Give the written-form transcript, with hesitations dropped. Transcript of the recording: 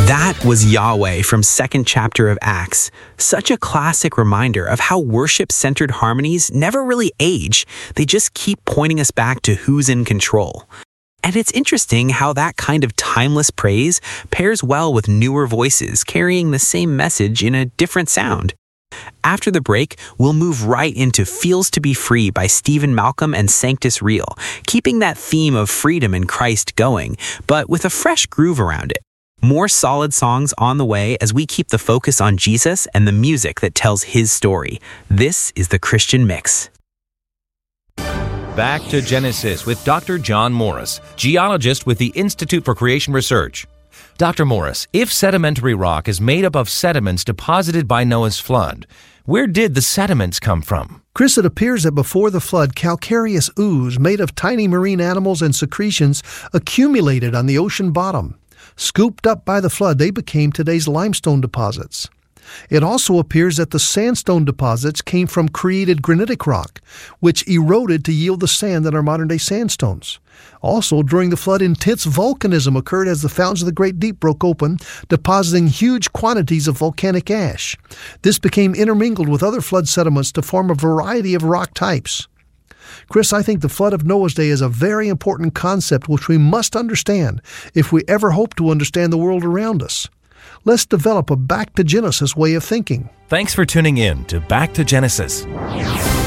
That was Yahweh from second chapter of Acts. Such a classic reminder of how worship-centered harmonies never really age. They just keep pointing us back to who's in control. And it's interesting how that kind of timeless praise pairs well with newer voices carrying the same message in a different sound. After the break, we'll move right into Feels to be Free by Stephen Malcolm and Sanctus Real, keeping that theme of freedom in Christ going, but with a fresh groove around it. More solid songs on the way as we keep the focus on Jesus and the music that tells his story. This is the Christian Mix. Back to Genesis with Dr. John Morris, geologist with the Institute for Creation Research. Dr. Morris, if sedimentary rock is made up of sediments deposited by Noah's flood, where did the sediments come from? Chris, it appears that before the flood, calcareous ooze made of tiny marine animals and secretions accumulated on the ocean bottom. Scooped up by the flood, they became today's limestone deposits. It also appears that the sandstone deposits came from created granitic rock, which eroded to yield the sand that are modern-day sandstones. Also, during the flood, intense volcanism occurred as the fountains of the Great Deep broke open, depositing huge quantities of volcanic ash. This became intermingled with other flood sediments to form a variety of rock types. Chris, I think the flood of Noah's day is a very important concept which we must understand if we ever hope to understand the world around us. Let's develop a back to Genesis way of thinking. Thanks for tuning in to Back to Genesis.